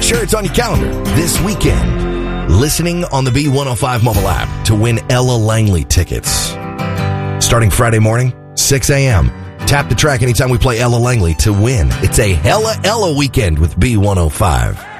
sure it's on your calendar this weekend. Listening on the B105 mobile app to win Ella Langley tickets. Starting Friday morning, 6 a.m. Tap the track anytime we play Ella Langley to win. It's a Hella Ella weekend with B105.